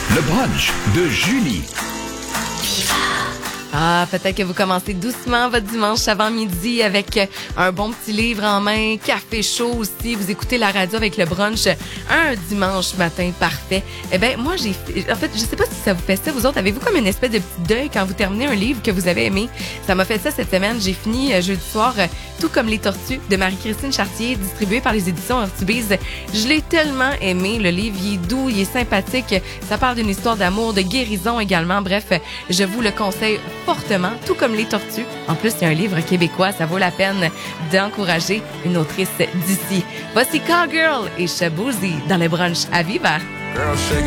Le brunch de Julie. Ah, peut-être que vous commencez doucement votre dimanche avant midi avec un bon petit livre en main, café chaud aussi, vous écoutez la radio avec le brunch, un dimanche matin parfait. Eh ben moi en fait, je sais pas si ça vous fait ça, vous autres, avez-vous comme une espèce de petit deuil quand vous terminez un livre que vous avez aimé? Ça m'a fait ça cette semaine, j'ai fini jeudi soir Tout comme les tortues de Marie-Christine Chartier, distribué par les éditions Ortubise. Je l'ai tellement aimé, le livre, il est doux, il est sympathique, ça parle d'une histoire d'amour, de guérison également, bref, je vous le conseille fortement, tout comme les tortues. En plus, il y a un livre québécois, ça vaut la peine d'encourager une autrice d'ici. Voici Cowgirl et Shaboozey dans le brunch à Viva. Girl, shake it.